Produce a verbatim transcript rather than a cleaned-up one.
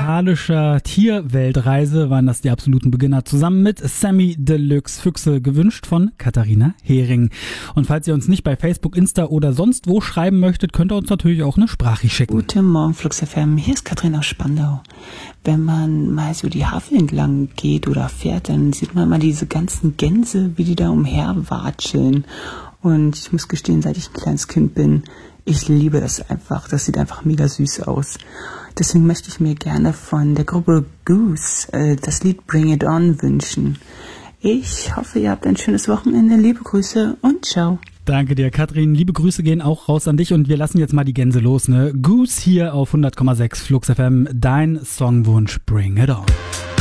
musikalischer Tierweltreise waren das die absoluten Beginner zusammen mit Sammy Deluxe, Füchse gewünscht von Katharina Hering. Und falls ihr uns nicht bei Facebook, Insta oder sonst wo schreiben möchtet, könnt ihr uns natürlich auch eine Sprachricht schicken. Guten Morgen, Flux F M. Hier ist Katrin aus Spandau. Wenn man mal so die Havel entlang geht oder fährt, dann sieht man mal diese ganzen Gänse, wie die da umherwatscheln. Und ich muss gestehen, seit ich ein kleines Kind bin, ich liebe das einfach. Das sieht einfach mega süß aus. Deswegen möchte ich mir gerne von der Gruppe Goose äh, das Lied Bring It On wünschen. Ich hoffe, ihr habt ein schönes Wochenende. Liebe Grüße und ciao. Danke dir, Katrin. Liebe Grüße gehen auch raus an dich und wir lassen jetzt mal die Gänse los, ne? Goose hier auf hundert Komma sechs Flux F M. Dein Songwunsch Bring It On.